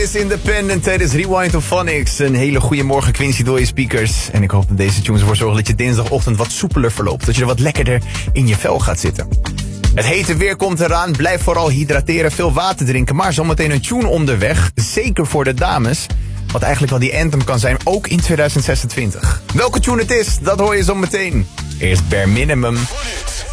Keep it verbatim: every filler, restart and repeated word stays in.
is Independent, tijdens Rewind of Phonics. Een hele goede morgen, Quincy, door je speakers. En ik hoop dat deze tunes ervoor zorgen dat je dinsdagochtend wat soepeler verloopt. Dat je er wat lekkerder in je vel gaat zitten. Het hete weer komt eraan, blijf vooral hydrateren, veel water drinken. Maar zometeen een tune onderweg, zeker voor de dames. Wat eigenlijk wel die anthem kan zijn, ook in tweeduizend zesentwintig. Welke tune het is, dat hoor je zo meteen. Eerst Bare Minimum.